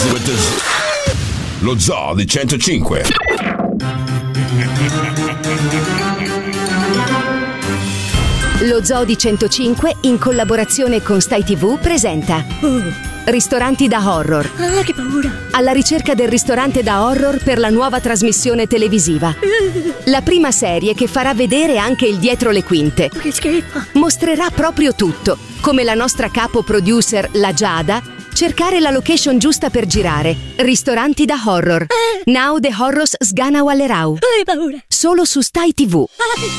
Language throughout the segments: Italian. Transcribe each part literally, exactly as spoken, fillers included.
with the Z. Lo Zoo di centocinque. Lo Zoo di centocinque, in collaborazione con Stai tivù, presenta Ristoranti da horror. Ah, che paura! Alla ricerca del ristorante da horror per la nuova trasmissione televisiva. La prima serie che farà vedere anche il dietro le quinte. Che schifo! Mostrerà proprio tutto, come la nostra capo producer, la Giada, cercare la location giusta per girare. Ristoranti da horror. Eh. Now the horrors sgana wallerau. Che paura! Solo su Stai tivù.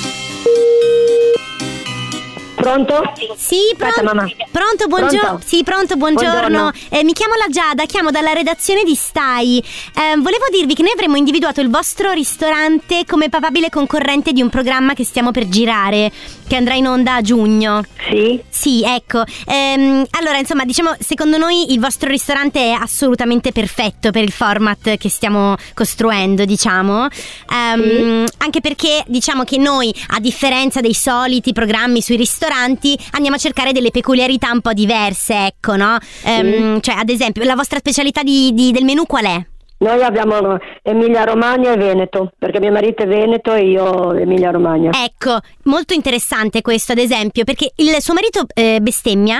Pronto? Sì, pronto. Aspetta, mamma. Pronto, buongiorno. Pronto? Sì, pronto, buongiorno. Buongiorno. Eh, mi chiamo la Giada, chiamo dalla redazione di Stai. Eh, volevo dirvi che noi avremmo individuato il vostro ristorante come papabile concorrente di un programma che stiamo per girare, che andrà in onda a giugno. Sì? Sì, ecco. Ehm, allora, insomma, diciamo, secondo noi il vostro ristorante è assolutamente perfetto per il format che stiamo costruendo, diciamo. Ehm, Sì. Anche perché, diciamo che noi, a differenza dei soliti programmi sui ristoranti, andiamo a cercare delle peculiarità un po' diverse, ecco, no? Ehm, cioè, ad esempio, la vostra specialità di, di- del menù qual è? Noi abbiamo Emilia Romagna e Veneto, perché mio marito è Veneto e io Emilia Romagna. Ecco, molto interessante questo, ad esempio, perché il suo marito eh, bestemmia?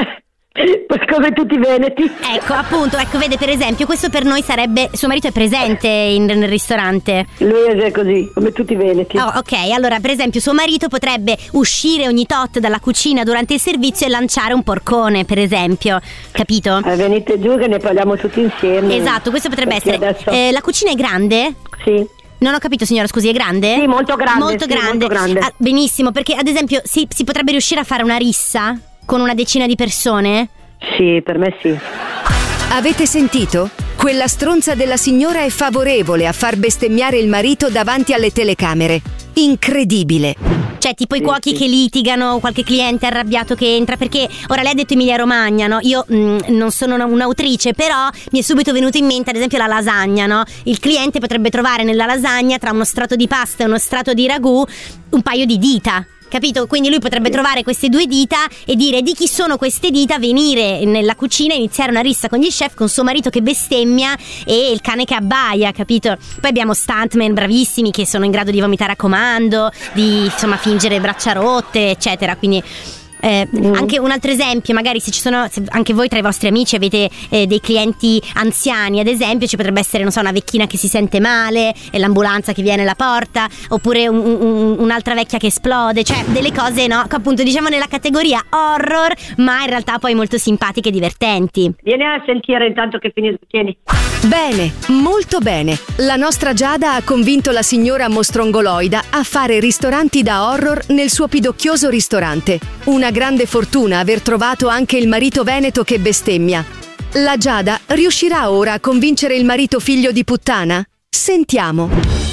Come tutti i veneti. Ecco, appunto, ecco, vede, per esempio, questo per noi sarebbe, suo marito è presente in- nel ristorante. Lui è così, come tutti i veneti. Oh, ok, allora, per esempio, suo marito potrebbe uscire ogni tot dalla cucina durante il servizio e lanciare un porcone, per esempio, capito? Eh, venite giù che ne parliamo tutti insieme. Esatto, questo potrebbe Perché essere. adesso- Eh, la cucina è grande? Sì. Non ho capito, signora, scusi, è grande? Sì, molto grande, Molto sì, grande. molto grande. Ah, benissimo, perché ad esempio si, si potrebbe riuscire a fare una rissa con una decina di persone? Sì, per me sì. Avete sentito? Quella stronza della signora è favorevole a far bestemmiare il marito davanti alle telecamere. Incredibile. Cioè, tipo i Sì, cuochi sì. che litigano, qualche cliente arrabbiato che entra. Perché ora lei ha detto Emilia Romagna, no? Io mh, non sono una- un'autrice, però mi è subito venuto in mente, ad esempio, la lasagna, no? Il cliente potrebbe trovare nella lasagna, tra uno strato di pasta e uno strato di ragù, un paio di dita. Capito? Quindi lui potrebbe trovare queste due dita e dire di chi sono queste dita, venire nella cucina e iniziare una rissa con gli chef, con suo marito che bestemmia e il cane che abbaia, capito? Poi abbiamo stuntman bravissimi che sono in grado di vomitare a comando, di insomma fingere braccia rotte, eccetera. Quindi eh, Mm. anche un altro esempio, magari se ci sono, se anche voi tra i vostri amici avete eh, dei clienti anziani, ad esempio, ci potrebbe essere, non so, una vecchina che si sente male e l'ambulanza che viene alla porta, oppure un- un- un'altra vecchia che esplode, cioè delle cose, no, appunto, diciamo nella categoria horror, ma in realtà poi molto simpatiche e divertenti. Vieni a sentire intanto che finisco. Tieni. Bene, molto bene. La nostra Giada ha convinto la signora mostrongoloida a fare ristoranti da horror nel suo pidocchioso ristorante. Una grande fortuna aver trovato anche il marito veneto che bestemmia. La Giada riuscirà ora a convincere il marito figlio di puttana? Sentiamo.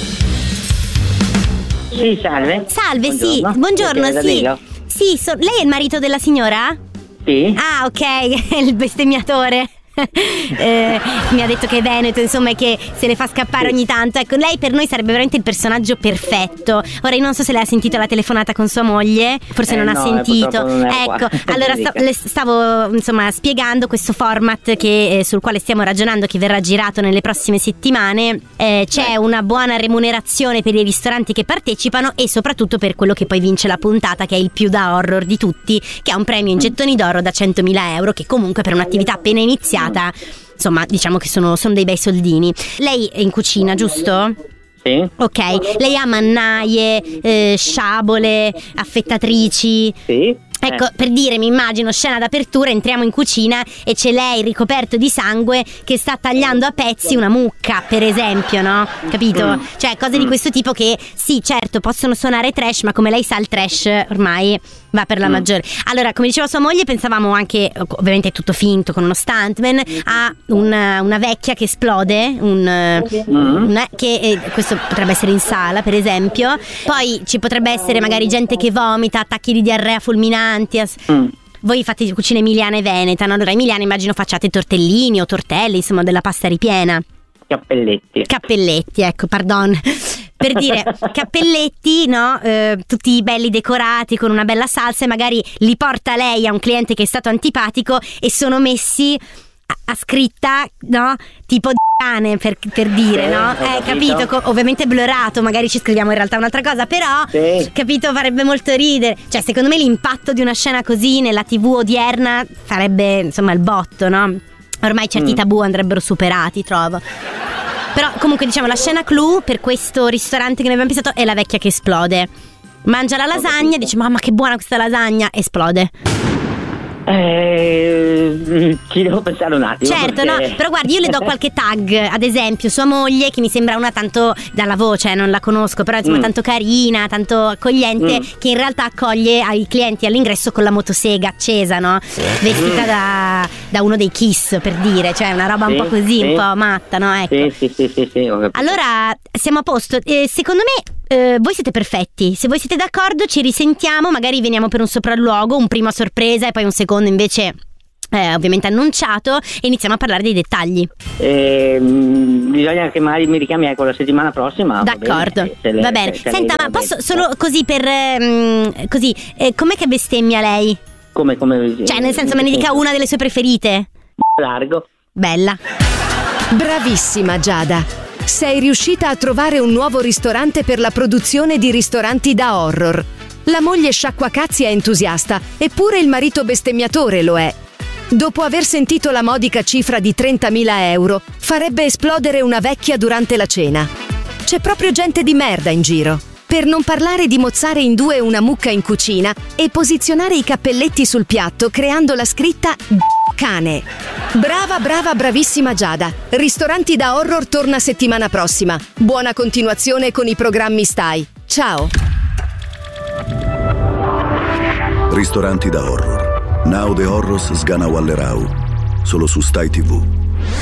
Sì, salve. Salve, sì, Buongiorno. buongiorno, Piacere, sì. dica. Sì, so- lei è il marito della signora? Sì. Ah, ok, il bestemmiatore. Eh, mi ha detto che è veneto, insomma, e che se le fa scappare ogni tanto. Ecco, lei per noi sarebbe veramente il personaggio perfetto. Ora io non so se lei ha sentito la telefonata con sua moglie, forse Eh, non ha no, sentito. purtroppo non ero Ecco, qua. allora sta- Dica. le stavo insomma spiegando questo format che, eh, sul quale stiamo ragionando, che verrà girato nelle prossime settimane. Eh, c'è una buona remunerazione per i ristoranti che partecipano e soprattutto per quello che poi vince la puntata, che è il più da horror di tutti, che ha un premio in gettoni d'oro da centomila euro, che comunque per un'attività appena iniziata, insomma, diciamo che sono, sono dei bei soldini. Lei è in cucina, giusto? Sì. Ok, lei ha mannaie, eh, sciabole, affettatrici. Sì. Ecco, Eh. per dire, mi immagino scena d'apertura, entriamo in cucina e c'è lei ricoperto di sangue che sta tagliando a pezzi una mucca, per esempio, no? Capito? Mm. Cioè, cose di questo tipo che, sì, certo, possono suonare trash, ma come lei sa il trash ormai va per la Mm. maggiore. Allora, come diceva sua moglie, pensavamo anche, ovviamente è tutto finto, con uno stuntman, a una, una vecchia che esplode, un, Mm. una- che eh, questo potrebbe essere in sala, per esempio. Poi ci potrebbe essere magari gente che vomita, attacchi di diarrea fulminanti. as- Mm. Voi fate cucina emiliana e veneta, no? Allora emiliana immagino facciate tortellini o tortelli, insomma, della pasta ripiena. Cappelletti. Cappelletti, ecco, pardon. Per dire, cappelletti, no? Eh, tutti belli decorati con una bella salsa, e magari li porta lei a un cliente che è stato antipatico e sono messi ha scritta, no? Tipo di cane, per, per dire, Sì, no? ho Eh, capito. capito? Co- ovviamente blurato, magari ci scriviamo in realtà un'altra cosa, però, Sì. capito, farebbe molto ridere. Cioè, secondo me l'impatto di una scena così nella tivù odierna farebbe, insomma, il botto, no? Ormai certi Mm. tabù andrebbero superati, trovo. Però comunque diciamo la scena clou per questo ristorante che noi abbiamo pensato è la vecchia che esplode. Mangia la lasagna, dice mamma che buona questa lasagna, esplode. Eh, ci devo pensare un attimo. Certo, perché- no, però guardi, io le do qualche tag, ad esempio sua moglie, che mi sembra una tanto, dalla voce, eh, non la conosco, però insomma Mm. tanto carina, tanto accogliente, Mm. che in realtà accoglie ai clienti all'ingresso con la motosega accesa, no? Vestita da, da uno dei Kiss, per dire, cioè una roba un Sì, po' così, sì. un po' matta, no? Ecco. Sì, sì, sì, sì, sì, ho capito. Allora siamo a posto. Eh, secondo me eh, voi siete perfetti. Se voi siete d'accordo ci risentiamo, magari veniamo per un sopralluogo, un primo a sorpresa e poi un secondo invece eh, ovviamente annunciato, e iniziamo a parlare dei dettagli. Ehm, bisogna che magari mi richiami ecco la settimana prossima. va D'accordo, bene, se le- va bene. se- se Senta, lei ma va posso bene. solo così per ehm, così, eh, com'è che bestemmia lei? Come, come Cioè nel senso me ne dica una delle sue preferite? largo. Bella. Bravissima Giada! Sei riuscita a trovare un nuovo ristorante per la produzione di ristoranti da horror. La moglie sciacquacazzi è entusiasta, eppure il marito bestemmiatore lo è. Dopo aver sentito la modica cifra di trentamila euro, farebbe esplodere una vecchia durante la cena. C'è proprio gente di merda in giro. Per non parlare di mozzare in due una mucca in cucina e posizionare i cappelletti sul piatto creando la scritta cane. Brava, brava, bravissima Giada. Ristoranti da horror torna settimana prossima. Buona continuazione con i programmi Stai. Ciao! Ristoranti da horror. Now the Horrors sgana Wallerau. Solo su Stai tivù.